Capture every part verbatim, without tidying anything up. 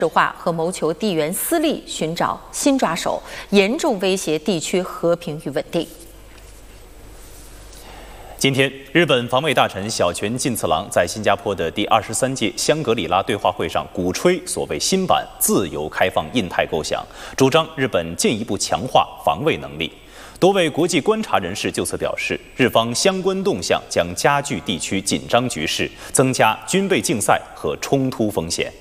化和谋求地缘私利，寻找新抓手，严重威胁地区和平与稳定。 今天，日本防卫大臣小泉进次郎在新加坡的第二十三届香格里拉对话会上鼓吹所谓新版自由开放印太构想，主张日本进一步强化防卫能力。多位国际观察人士就此表示，日方相关动向将加剧地区紧张局势，增加军备竞赛和冲突风险。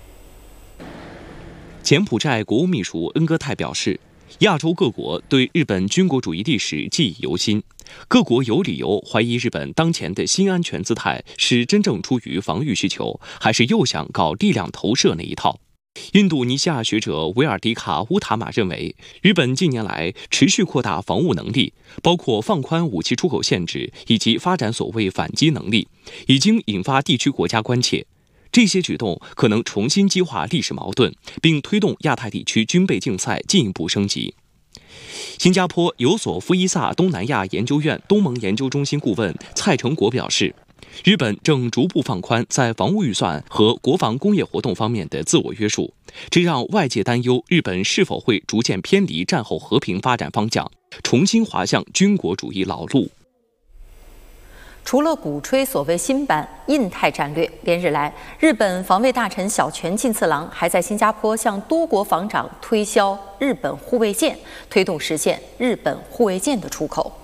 柬埔寨国务秘书恩戈泰表示，亚洲各国对日本军国主义历史记忆犹新，各国有理由怀疑日本当前的新安全姿态是真正出于防御需求，还是又想搞力量投射那一套。印度尼西亚学者维尔迪卡乌塔玛认为，日本近年来持续扩大防务能力，包括放宽武器出口限制以及发展所谓反击能力，已经引发地区国家关切。这些举动可能重新激化历史矛盾，并推动亚太地区军备竞赛进一步升级。新加坡有所夫伊萨东南亚研究院东盟研究中心顾问蔡成国表示，日本正逐步放宽在防务预算和国防工业活动方面的自我约束，这让外界担忧日本是否会逐渐偏离战后和平发展方向，重新滑向军国主义老路。 除了鼓吹所谓新版印太战略，连日来，日本防卫大臣小泉进次郎还在新加坡向多国防长推销日本护卫舰，推动实现日本护卫舰的出口。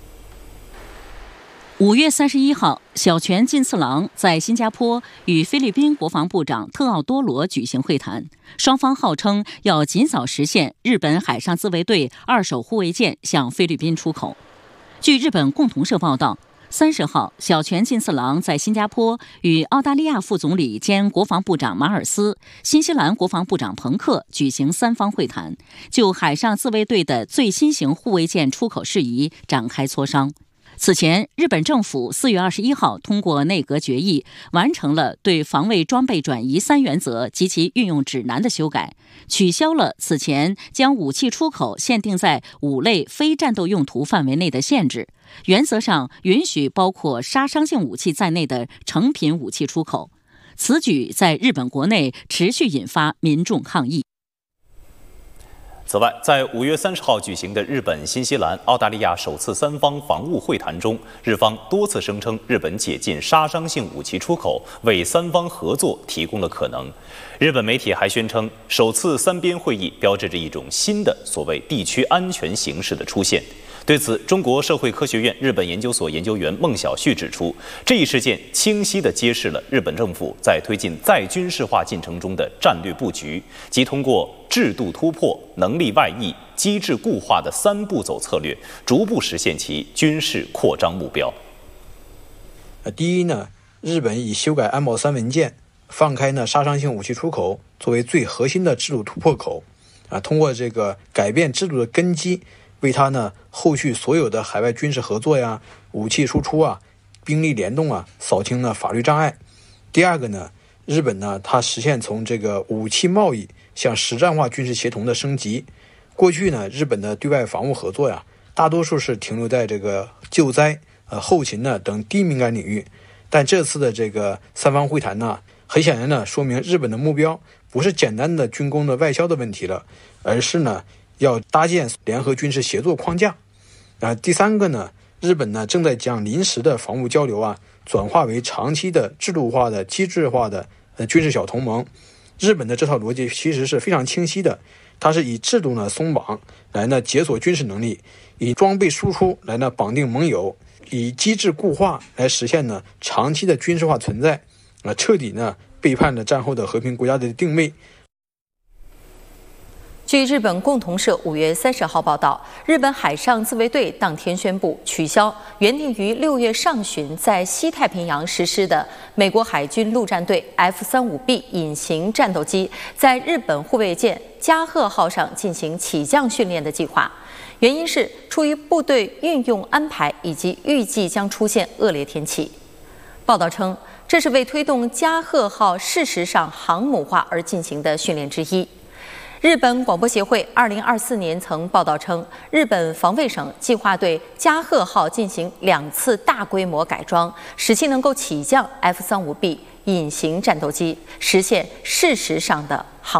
五月三十一号，小泉进次郎在新加坡与菲律宾国防部长特奥多罗举行会谈，双方号称要尽早实现日本海上自卫队二手护卫舰向菲律宾出口。据日本共同社报道，三十号，小泉进次郎在新加坡与澳大利亚副总理兼国防部长马尔斯、新西兰国防部长彭克举行三方会谈，就海上自卫队的最新型护卫舰出口事宜展开磋商。此前，日本政府四月二十一号通过内阁决议，完成了对防卫装备转移三原则及其运用指南的修改，取消了此前将武器出口限定在五类非战斗用途范围内的限制，原则上允许包括杀伤性武器在内的成品武器出口。此举在日本国内持续引发民众抗议。 此外，在五月三十号举行的日本、新西兰、澳大利亚首次三方防务会谈中，日方多次声称日本解禁杀伤性武器出口为三方合作提供了可能。日本媒体还宣称，首次三边会议标志着一种新的所谓地区安全形势的出现。对此，中国社会科学院日本研究所研究员孟晓旭指出，这一事件清晰地揭示了日本政府在推进再军事化进程中的战略布局，即通过制度突破、能力外溢、机制固化的三步走策略，逐步实现其军事扩张目标。 呃，第一呢，日本以修改安保三文件，放开呢杀伤性武器出口作为最核心的制度突破口，啊，通过这个改变制度的根基，为它呢后续所有的海外军事合作呀、武器输出啊、兵力联动啊，扫清了法律障碍。第二个呢，日本呢它实现从这个武器贸易向实战化军事协同的升级。过去呢，日本的对外防务合作呀，大多数是停留在这个救灾、呃后勤呢等低敏感领域。但这次的这个三方会谈呢，很显然呢，说明日本的目标不是简单的军工的外销的问题了，而是呢要搭建联合军事协作框架。啊，第三个呢，日本呢正在将临时的防务交流啊转化为长期的制度化的机制化的呃军事小同盟。日本的这套逻辑其实是非常清晰的，它是以制度呢松绑来呢解锁军事能力，以装备输出来呢绑定盟友，以机制固化来实现呢长期的军事化存在，啊，彻底呢背叛了战后的和平国家的定位。 据日本共同社五月三十号报道，日本海上自卫队当天宣布取消原定于六月上旬在西太平洋实施的美国海军陆战队 F 三十五 B 隐形战斗机在日本护卫舰加贺号上进行起降训练的计划。原因是出于部队运用安排以及预计将出现恶劣天气。报道称，这是为推动加贺号事实上航母化而进行的训练之一。日本广播协会二零二四年曾报道称，日本防卫省计划对加贺号进行两次大规模改装，使其能够起降 F 三十五 B 隐形战斗机，实现事实上的航